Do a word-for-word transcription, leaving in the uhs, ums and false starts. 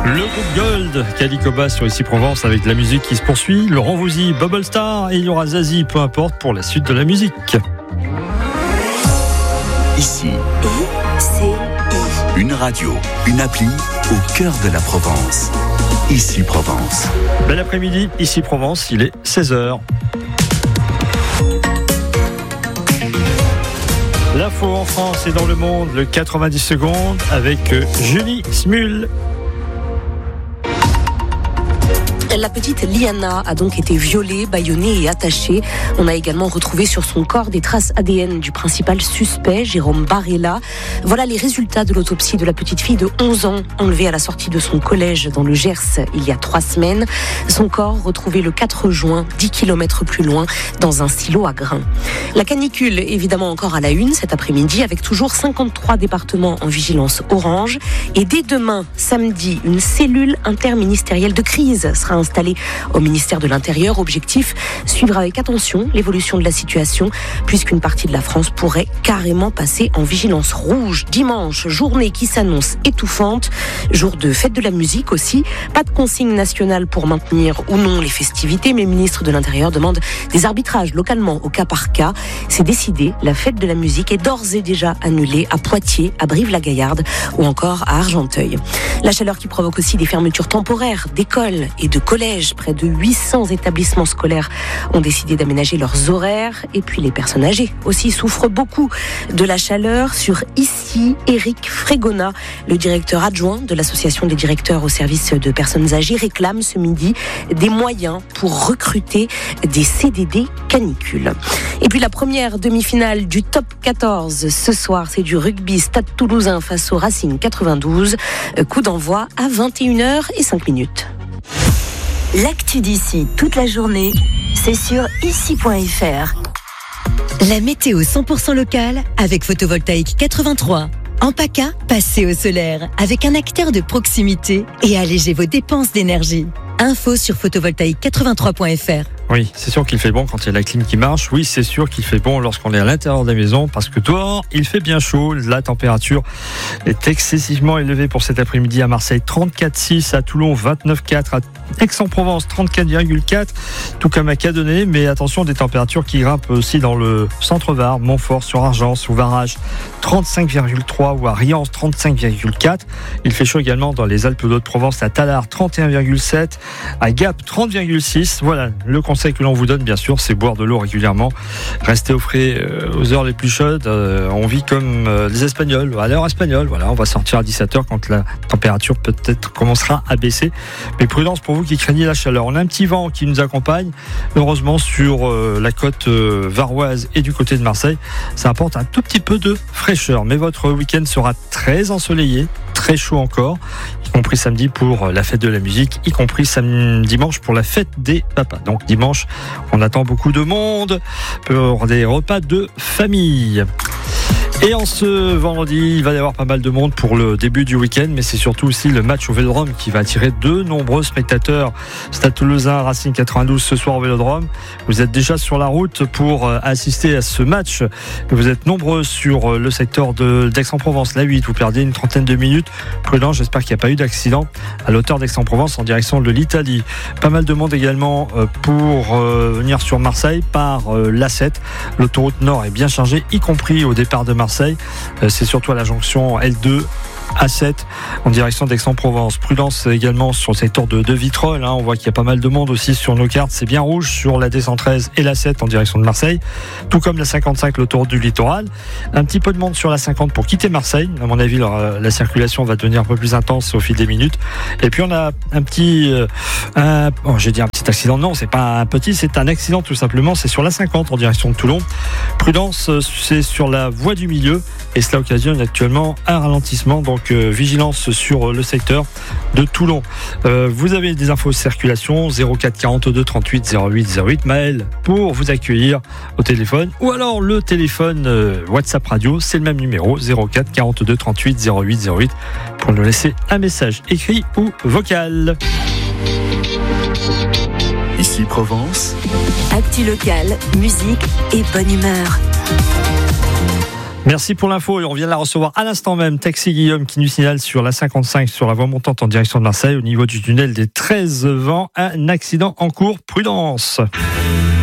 Le groupe Gold, Calico Bass sur Ici Provence avec de la musique qui se poursuit. Laurent Voulzy, Bubble Star et il y aura Zazie, peu importe pour la suite de la musique. Ici, I C I. Une radio, une appli au cœur de la Provence. Ici Provence. Bel après-midi, Ici Provence, il est seize heures. L'info en France et dans le monde, le quatre-vingt-dix secondes avec Julie Smul. La petite Liana a donc été violée, bâillonnée et attachée. On a également retrouvé sur son corps des traces A D N du principal suspect, Jérôme Barella. Voilà les résultats de l'autopsie de la petite fille de onze ans, enlevée à la sortie de son collège dans le Gers il y a trois semaines. Son corps retrouvé le quatre juin, dix kilomètres plus loin, dans un silo à grains. La canicule, évidemment encore à la une cet après-midi, avec toujours cinquante-trois départements en vigilance orange. Et dès demain, samedi, une cellule interministérielle de crise sera installée au ministère de l'Intérieur. Objectif, suivre avec attention l'évolution de la situation, puisqu'une partie de la France pourrait carrément passer en vigilance rouge. Dimanche, journée qui s'annonce étouffante, jour de fête de la musique aussi. Pas de consigne nationale pour maintenir ou non les festivités, mais le ministre de l'Intérieur demande des arbitrages localement au cas par cas. C'est décidé, la fête de la musique est d'ores et déjà annulée à Poitiers, à Brive-la-Gaillarde ou encore à Argenteuil. La chaleur qui provoque aussi des fermetures temporaires d'écoles et de collèges. Près de huit cents établissements scolaires ont décidé d'aménager leurs horaires. Et puis les personnes âgées aussi souffrent beaucoup de la chaleur. Sur Ici, Éric Frégona, le directeur adjoint de l'association des directeurs au service de personnes âgées, réclame ce midi des moyens pour recruter des C D D canicules. Et puis la première demi-finale du top quatorze ce soir, c'est du rugby. Stade Toulousain face au Racing quatre-vingt-douze. Coup d'envoi à vingt et une heures cinq. L'actu d'ici toute la journée, c'est sur ici point f r. La météo cent pour cent locale avec Photovoltaïque quatre-vingt-trois. En PACA, passez au solaire avec un acteur de proximité et allégez vos dépenses d'énergie. Info sur photovoltaïque quatre-vingt-trois point f r. Oui, c'est sûr qu'il fait bon quand il y a la clim qui marche. Oui, c'est sûr qu'il fait bon lorsqu'on est à l'intérieur de la maison parce que dehors, il fait bien chaud. La température est excessivement élevée pour cet après-midi à Marseille. trente-quatre virgule six, à Toulon vingt-neuf virgule quatre, à Aix-en-Provence trente-quatre virgule quatre, tout comme à Cadenet. Mais attention, des températures qui grimpent aussi dans le centre-Var, Montfort sur Argence ou Varage trente-cinq virgule trois ou à Riance trente-cinq virgule quatre. Il fait chaud également dans les Alpes-de-Haute-Provence à Tallard trente et un virgule sept, à Gap trente virgule six. Voilà, le conseil que l'on vous donne, bien sûr, c'est boire de l'eau régulièrement. Restez au frais euh, aux heures les plus chaudes. Euh, on vit comme euh, les Espagnols, à l'heure espagnole. Voilà, on va sortir à dix-sept heures quand la température peut-être commencera à baisser. Mais prudence pour vous qui craignez la chaleur. On a un petit vent qui nous accompagne, heureusement, sur euh, la côte euh, varoise et du côté de Marseille. Ça apporte un tout petit peu de fraîcheur. Mais votre week-end sera très ensoleillé, très chaud encore, y compris samedi pour la fête de la musique, y compris samedi, dimanche pour la fête des papas. Donc dimanche, on attend beaucoup de monde pour des repas de famille. Et en ce vendredi, il va y avoir pas mal de monde pour le début du week-end, mais c'est surtout aussi le match au Vélodrome qui va attirer de nombreux spectateurs. Stade Toulousain, Racing quatre-vingt-douze ce soir au Vélodrome. Vous êtes déjà sur la route pour assister à ce match. Vous êtes nombreux sur le secteur de, d'Aix-en-Provence, la huit. Vous perdez une trentaine de minutes. Prudent, j'espère qu'il n'y a pas eu d'accident à l'auteur d'Aix-en-Provence en direction de l'Italie. Pas mal de monde également pour venir sur Marseille par l'A sept. L'autoroute Nord est bien chargée, y compris au départ de Marseille. C'est surtout à la jonction L deux A sept en direction d'Aix-en-Provence. Prudence également sur le secteur de, de Vitrolles, hein. On voit qu'il y a pas mal de monde aussi sur nos cartes. C'est bien rouge sur la D cent treize et la sept en direction de Marseille, tout comme la cinquante-cinq, l'autoroute du littoral. Un petit peu de monde sur la cinquante pour quitter Marseille. À mon avis, la, la circulation va devenir un peu plus intense au fil des minutes. Et puis on a un petit, euh, un, oh, j'ai dit un petit accident. Non, c'est pas un petit, c'est un accident tout simplement. C'est sur la cinquante en direction de Toulon. Prudence, c'est sur la voie du milieu et cela occasionne actuellement un ralentissement. Donc euh, vigilance sur le secteur de Toulon. Euh, vous avez des infos de circulation zéro quatre quarante-deux trente-huit zéro huit zéro huit. Maël pour vous accueillir au téléphone ou alors le téléphone euh, WhatsApp Radio, c'est le même numéro zéro quatre quarante-deux trente-huit zéro huit zéro huit pour nous laisser un message écrit ou vocal. Ici Provence. Actu locale, musique et bonne humeur. Merci pour l'info et on vient de la recevoir à l'instant même. Taxi Guillaume qui nous signale sur la cinquante-cinq sur la voie montante en direction de Marseille au niveau du tunnel des treize vents un accident en cours. Prudence.